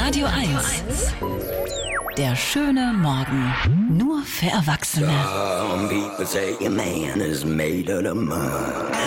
Radio 1. Der schöne Morgen. Nur für Erwachsene. Some people say a man is made of the mud.